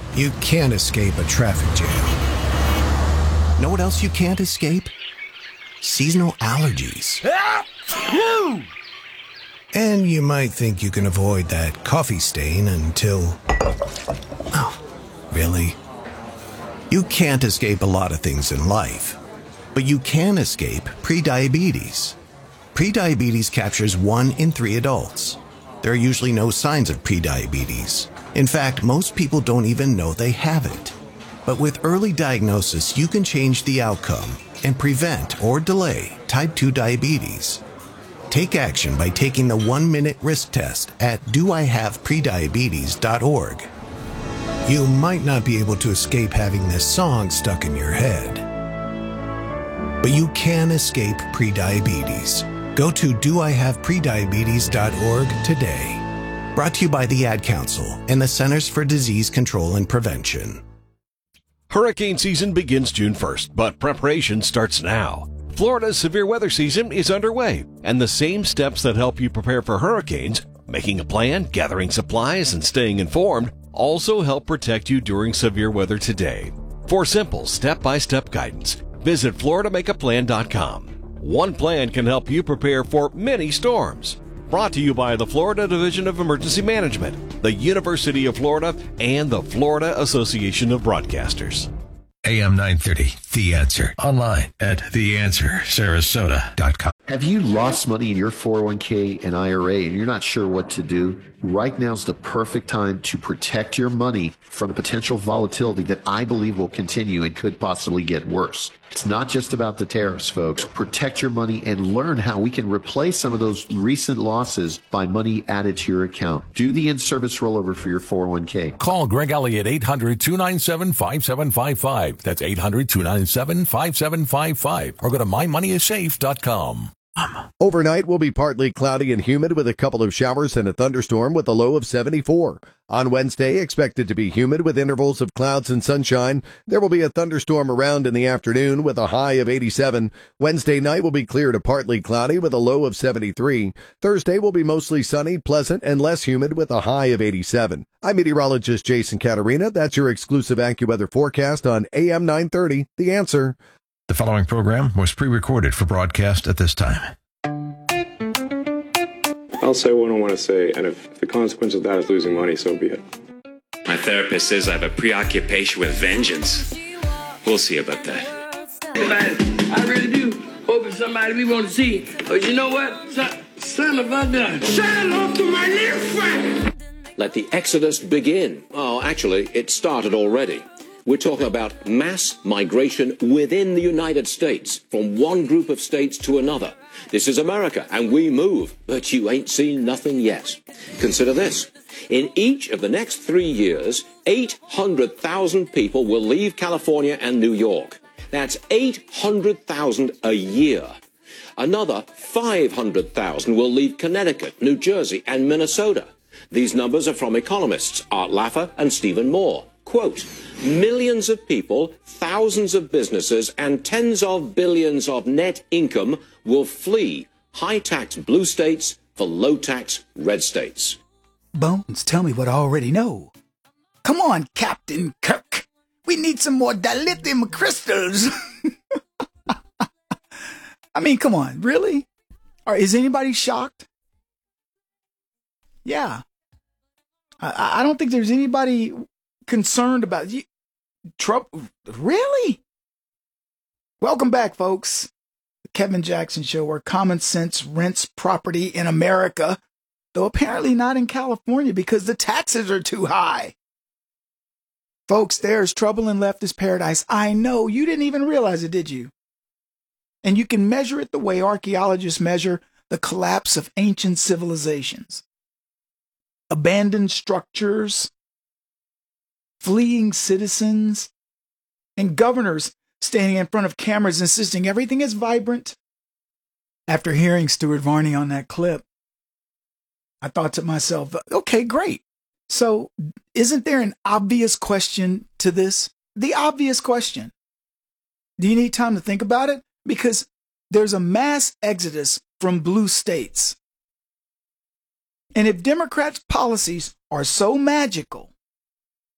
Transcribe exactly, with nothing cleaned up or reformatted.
You can't escape a traffic jam. Know what else you can't escape? Seasonal allergies. And you might think you can avoid that coffee stain until... Oh, really? You can't escape a lot of things in life, but you can escape prediabetes. Prediabetes captures one in three adults. There are usually no signs of prediabetes. In fact, most people don't even know they have it. But with early diagnosis, you can change the outcome and prevent or delay type two diabetes. Take action by taking the one-minute risk test at do I have prediabetes dot org. You might not be able to escape having this song stuck in your head, but you can escape prediabetes. Go to do I have prediabetes dot org today. Brought to you by the Ad Council and the Centers for Disease Control and Prevention. Hurricane season begins June first, but preparation starts now. Florida's severe weather season is underway, and the same steps that help you prepare for hurricanes, making a plan, gathering supplies, and staying informed, also help protect you during severe weather today. For simple step-by-step guidance, visit florida make a plan dot com. One plan can help you prepare for many storms. Brought to you by the Florida Division of Emergency Management, the University of Florida, and the Florida Association of Broadcasters. A M nine thirty, The Answer. Online at the answer sarasota dot com. Have you lost money in your four oh one k and I R A and you're not sure what to do? Right now is the perfect time to protect your money from the potential volatility that I believe will continue and could possibly get worse. It's not just about the tariffs, folks. Protect your money and learn how we can replace some of those recent losses by money added to your account. Do the in-service rollover for your four oh one k. Call Greg Elliott, eight hundred, two nine seven, five seven five five. That's eight hundred, two nine seven, five seven five five. Or go to my money is safe dot com. Overnight will be partly cloudy and humid with a couple of showers and a thunderstorm with a low of seventy-four. On Wednesday, expected to be humid with intervals of clouds and sunshine. There will be a thunderstorm around in the afternoon with a high of eighty-seven. Wednesday night will be clear to partly cloudy with a low of seventy-three. Thursday will be mostly sunny, pleasant, and less humid with a high of eighty-seven. I'm meteorologist Jason Caterina. That's your exclusive AccuWeather forecast on A M nine thirty, The Answer. The following program was pre-recorded for broadcast at this time. I'll say what I want to say, and if the consequence of that is losing money, so be it. My therapist says I have a preoccupation with vengeance. We'll see about that. I really do hope it's somebody we want to see. But you know what? Son, son of a gun. Say hello to my little friend. Let the exodus begin. Oh, actually, it started already. We're talking about mass migration within the United States, from one group of states to another. This is America, and we move, but you ain't seen nothing yet. Consider this. In each of the next three years, eight hundred thousand people will leave California and New York. That's eight hundred thousand a year. Another five hundred thousand will leave Connecticut, New Jersey, and Minnesota. These numbers are from economists Art Laffer and Stephen Moore. Quote, millions of people, thousands of businesses, and tens of billions of net income will flee high-tax blue states for low-tax red states. Bones, tell me what I already know. Come on, Captain Kirk. We need some more dilithium crystals. I mean, come on, really? Or is anybody shocked? Yeah. I, I don't think there's anybody concerned about you. Trump, really? Welcome back, folks. The Kevin Jackson Show, where common sense rents property in America, though apparently not in California because the taxes are too high. Folks, there's trouble in leftist paradise. I know. You didn't even realize it, did you? And you can measure it the way archaeologists measure the collapse of ancient civilizations. Abandoned structures, fleeing citizens, and governors standing in front of cameras insisting everything is vibrant. After hearing Stuart Varney on that clip, I thought to myself, okay, great. So isn't there an obvious question to this? The obvious question. Do you need time to think about it? Because there's a mass exodus from blue states. And if Democrats' policies are so magical,